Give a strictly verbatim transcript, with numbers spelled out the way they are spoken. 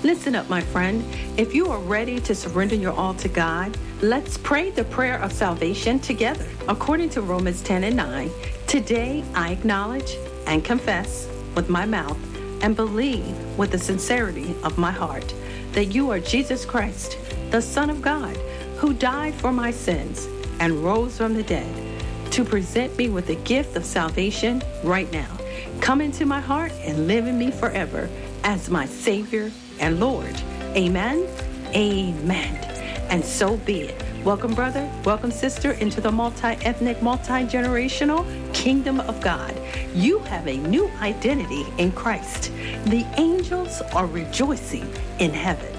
Listen up, my friend. If you are ready to surrender your all to God, let's pray the prayer of salvation together. According to Romans ten and nine, today I acknowledge and confess with my mouth and believe with the sincerity of my heart that you are Jesus Christ, the Son of God, who died for my sins and rose from the dead to present me with the gift of salvation right now. Come into my heart and live in me forever as my Savior and Lord. Amen. Amen. And so be it. Welcome, brother. Welcome, sister, into the multi-ethnic, multi-generational kingdom of God. You have a new identity in Christ. The angels are rejoicing in heaven.